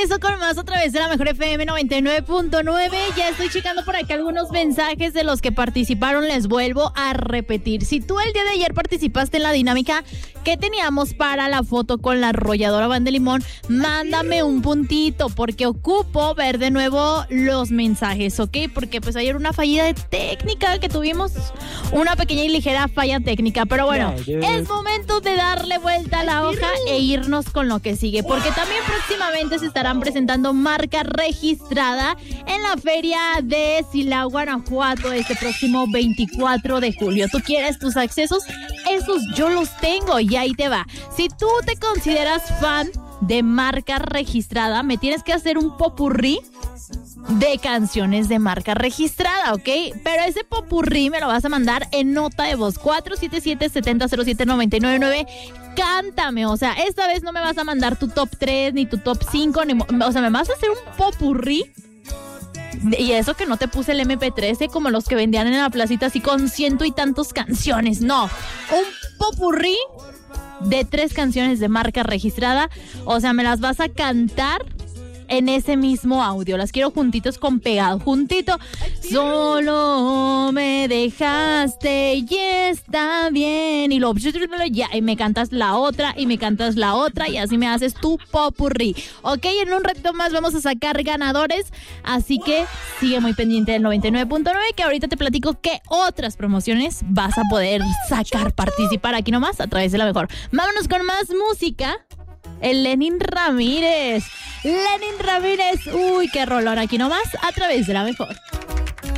regreso con más a través de la Mejor FM 99.9. Ya estoy checando por acá algunos mensajes de los que participaron. Les vuelvo a repetir. Si tú el día de ayer participaste en la dinámica que teníamos para la foto con la arrolladora Van de Limón, mándame un puntito porque ocupo ver de nuevo los mensajes, ¿ok? Porque pues ayer una fallida de técnica que tuvimos, una pequeña y ligera falla técnica. Pero bueno, es momento de darle vuelta a la hoja e irnos con lo que sigue, porque también próximamente se estarán presentando marca registrada en la feria de Silao, Guanajuato, este próximo 24 de julio. ¿Tú quieres tus accesos? Esos yo los tengo y ahí te va. Si tú te consideras fan de marca registrada, me tienes que hacer un popurrí de canciones de marca registrada, ¿ok? Pero ese popurrí me lo vas a mandar en nota de voz 477-7007-999. Cántame, o sea, esta vez no me vas a mandar tu top 3 ni tu top 5, o sea, me vas a hacer un popurrí. Y eso que no te puse el MP3, como los que vendían en la placita así con 100 y tantos canciones. No, un popurrí de 3 canciones de marca registrada. O sea, me las vas a cantar en ese mismo audio. Las quiero juntitos con pegado, juntito. Solo me dejaste y está bien. Y ya, y me cantas la otra, y me cantas la otra, y así me haces tu popurrí. Ok, en un ratito más vamos a sacar ganadores. Así que sigue muy pendiente del 99.9, que ahorita te platico qué otras promociones vas a poder sacar, participar aquí nomás a través de la Mejor. Vámonos con más música. El Lenin Ramírez. Uy, qué rolón aquí nomás a través de la Mejor.